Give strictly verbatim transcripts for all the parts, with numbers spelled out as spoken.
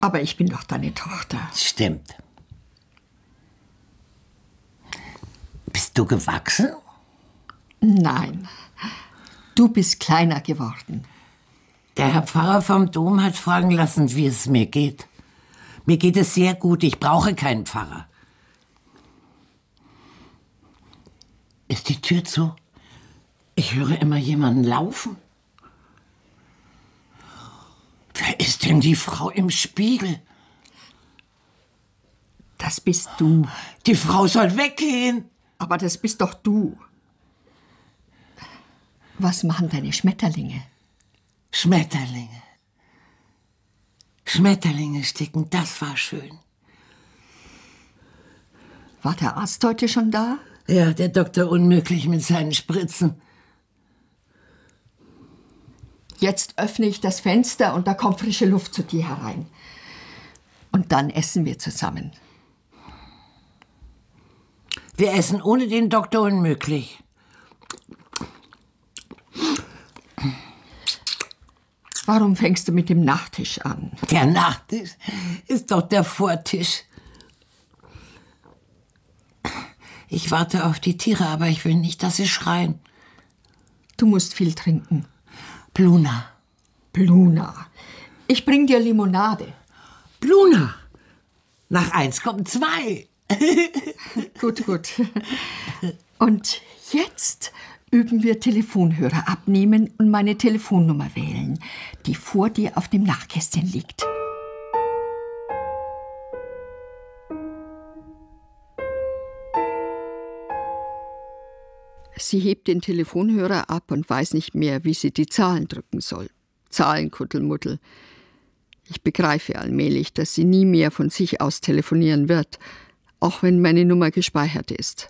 Aber ich bin doch deine Tochter. Stimmt. Bist du gewachsen? Nein, du bist kleiner geworden. Der Herr Pfarrer vom Dom hat fragen lassen, wie es mir geht. Mir geht es sehr gut, ich brauche keinen Pfarrer. Ist die Tür zu? Ich höre immer jemanden laufen. Wer ist denn die Frau im Spiegel? Das bist du. Die Frau soll weggehen. Aber das bist doch du. Was machen deine Schmetterlinge? Schmetterlinge. Schmetterlinge sticken, das war schön. War der Arzt heute schon da? Ja, der Doktor Unmöglich mit seinen Spritzen. Jetzt öffne ich das Fenster und da kommt frische Luft zu dir herein. Und dann essen wir zusammen. Wir essen ohne den Doktor Unmöglich. Warum fängst du mit dem Nachtisch an? Der Nachtisch ist doch der Vortisch. Ich warte auf die Tiere, aber ich will nicht, dass sie schreien. Du musst viel trinken. Bluna. Bluna. Ich bring dir Limonade. Bluna. Nach eins kommen zwei. Gut, gut. Und jetzt üben wir Telefonhörer abnehmen und meine Telefonnummer wählen, die vor dir auf dem Nachtkästchen liegt. Sie hebt den Telefonhörer ab und weiß nicht mehr, wie sie die Zahlen drücken soll. Zahlenkuddelmuddel. Ich begreife allmählich, dass sie nie mehr von sich aus telefonieren wird, auch wenn meine Nummer gespeichert ist.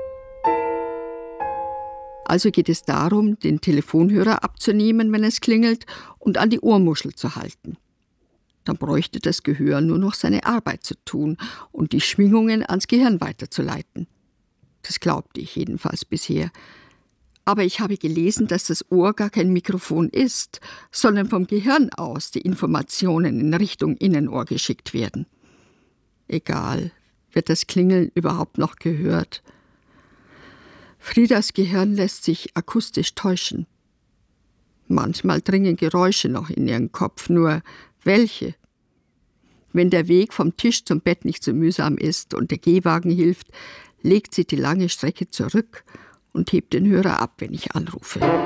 Also geht es darum, den Telefonhörer abzunehmen, wenn es klingelt, und an die Ohrmuschel zu halten. Dann bräuchte das Gehör nur noch seine Arbeit zu tun und die Schwingungen ans Gehirn weiterzuleiten. Das glaubte ich jedenfalls bisher. Aber ich habe gelesen, dass das Ohr gar kein Mikrofon ist, sondern vom Gehirn aus die Informationen in Richtung Innenohr geschickt werden. Egal, wird das Klingeln überhaupt noch gehört? Friedas Gehirn lässt sich akustisch täuschen. Manchmal dringen Geräusche noch in ihren Kopf, nur welche? Wenn der Weg vom Tisch zum Bett nicht so mühsam ist und der Gehwagen hilft, legt sie die lange Strecke zurück und hebt den Hörer ab, wenn ich anrufe.